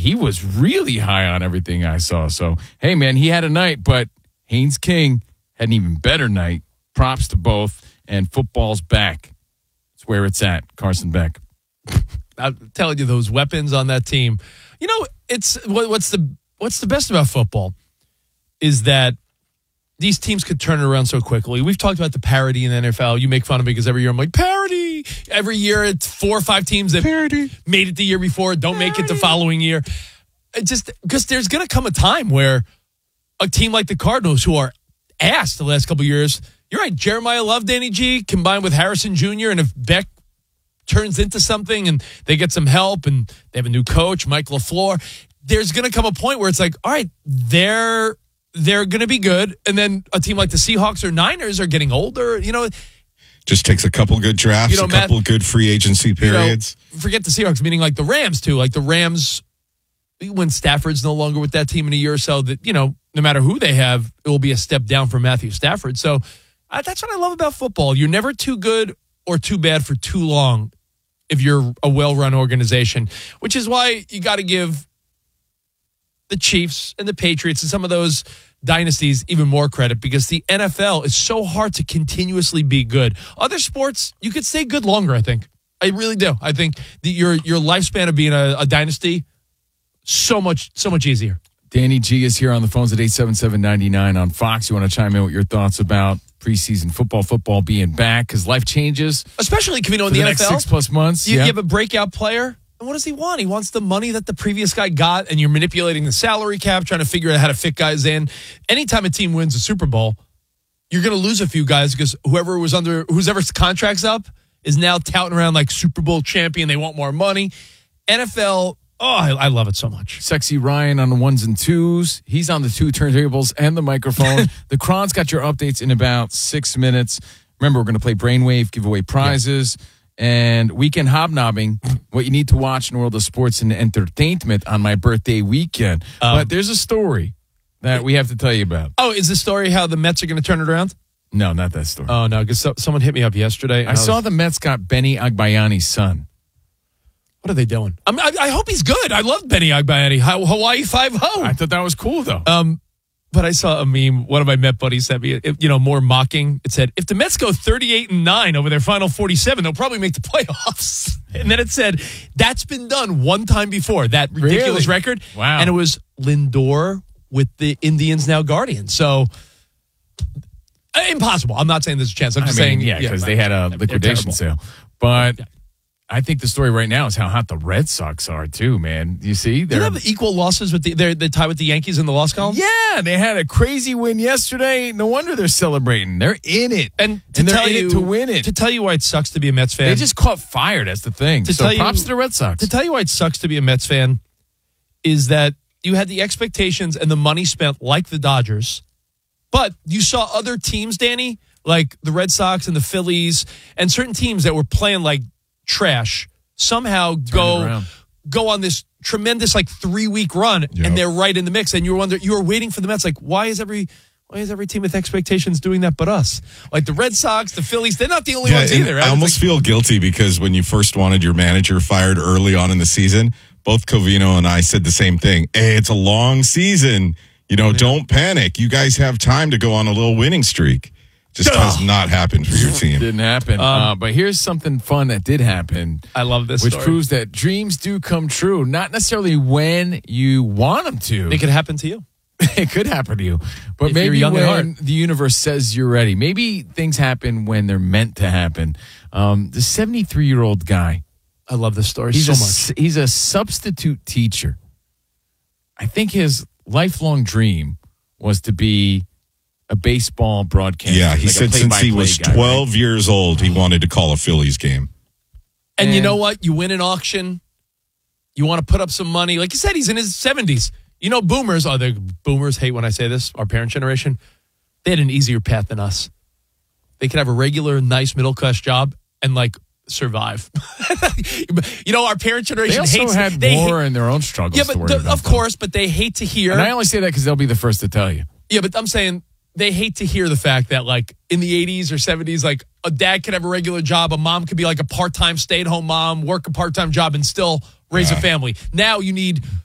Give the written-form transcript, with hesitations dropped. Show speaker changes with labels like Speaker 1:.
Speaker 1: he was really high on everything I saw. So, hey, man, he had a night, but Haynes King had an even better night. Props to both, and football's back. It's where it's at, Carson Beck.
Speaker 2: I'm telling you, those weapons on that team. You know, it's what's the best about football is that these teams could turn it around so quickly. We've talked about the parity in the NFL. You make fun of me because every year I'm like, parity. Every year it's 4 or 5 teams that made it the year before, don't make it the following year. It just because there's going to come a time where a team like the Cardinals, who are ass the last couple of years, you're right, Jeremiah Love, Danny G, combined with Harrison Jr., and if Beck turns into something and they get some help and they have a new coach, Mike LaFleur, there's going to come a point where it's like, all right, they're going to be good. And then a team like the Seahawks or Niners are getting older. You know,
Speaker 3: just takes a couple good drafts, a couple good free agency periods.
Speaker 2: Forget the Seahawks, meaning like the Rams too. Like the Rams, when Stafford's no longer with that team in a year or so, that, you know, no matter who they have, it will be a step down for Matthew Stafford. So that's what I love about football. You're never too good or too bad for too long if you're a well-run organization, which is why you got to give the Chiefs and the Patriots and some of those dynasties even more credit, because the NFL is so hard to continuously be good. Other sports, you could stay good longer, I think. I really do. I think your lifespan of being a dynasty, so much easier.
Speaker 1: Danny G is here on the phones at 877-99 on Fox. You want to chime in with your thoughts about preseason football being back, because life changes.
Speaker 2: Especially, in the NFL.
Speaker 1: Next 6+ months.
Speaker 2: You have a breakout player. And what does he want? He wants the money that the previous guy got, and you're manipulating the salary cap, trying to figure out how to fit guys in. Anytime a team wins a Super Bowl, you're going to lose a few guys because whoever's contract's up is now touting around like Super Bowl champion. They want more money. NFL, I love it so much.
Speaker 1: Sexy Ryan on the 1s and 2s. He's on the 2 turntables and the microphone. The Cron's got your updates in about 6 minutes. Remember, we're going to play Brainwave, give away prizes. Yeah. And weekend hobnobbing, what you need to watch in the world of sports and entertainment on my birthday weekend. But there's a story that we have to tell you about.
Speaker 2: Oh, is the story how the Mets are going to turn it around?
Speaker 1: No, not that story.
Speaker 2: Oh, no, because someone hit me up yesterday.
Speaker 1: I saw the Mets got Benny Agbayani's son.
Speaker 2: What are they doing? I hope he's good. I love Benny Agbayani. Hawaii 5-0.
Speaker 1: I thought that was cool, though.
Speaker 2: But I saw a meme. One of my Met buddies sent me, more mocking. It said, if the Mets go 38-9 over their final 47, they'll probably make the playoffs. And then it said, that's been done one time before, that ridiculous record.
Speaker 1: Wow.
Speaker 2: And it was Lindor with the Indians, now Guardians. So, impossible. I'm not saying there's a chance. I'm just saying.
Speaker 1: Yeah, because they had a liquidation sale. But I think the story right now is how hot the Red Sox are, too, man. You see?
Speaker 2: They have equal losses with they're tied with the Yankees in the loss column?
Speaker 1: Yeah, they had a crazy win yesterday. No wonder they're celebrating. They're in it. And they're in it to win it.
Speaker 2: To tell you why it sucks to be a Mets fan.
Speaker 1: They just caught fire. That's the thing. Props to the Red Sox.
Speaker 2: To tell you why it sucks to be a Mets fan is that you had the expectations and the money spent like the Dodgers, but you saw other teams, Danny, like the Red Sox and the Phillies, and certain teams that were playing like trash somehow go on this tremendous 3-week run, and they're right in the mix. And you were waiting for the Mets. Like, why is every team with expectations doing that but us? Like the Red Sox, the Phillies, they're not the only ones either. Right?
Speaker 3: I almost feel guilty because when you first wanted your manager fired early on in the season, both Covino and I said the same thing. Hey, it's a long season. Don't panic. You guys have time to go on a little winning streak. Just has not happened for your team.
Speaker 1: Didn't happen. But here's something fun that did happen.
Speaker 2: I love this
Speaker 1: which
Speaker 2: story.
Speaker 1: Proves that dreams do come true. Not necessarily when you want them to.
Speaker 2: It could happen to you.
Speaker 1: It could happen to you. But
Speaker 2: if
Speaker 1: maybe
Speaker 2: you're young
Speaker 1: when the universe says you're ready. Maybe things happen when they're meant to happen. The 73-year-old guy.
Speaker 2: I love this story so much.
Speaker 1: He's a substitute teacher. I think his lifelong dream was to be a baseball broadcaster.
Speaker 3: Yeah, he said since he was 12 years old, he wanted to call a Phillies game.
Speaker 2: And you know what? You win an auction. You want to put up some money. Like you said, he's in his 70s. Boomers, the boomers hate when I say this, our parent generation, they had an easier path than us. They could have a regular, nice, middle-class job and, survive. Our parent generation
Speaker 1: they also had war and their own struggles.
Speaker 2: Yeah, but of course, but they hate to hear.
Speaker 1: And I only say that because they'll be the first to tell you.
Speaker 2: Yeah, but I'm saying they hate to hear the fact that, in the 80s or 70s, a dad could have a regular job, a mom could be a part-time stay-at-home mom, work a part-time job, and still raise a family. Now you need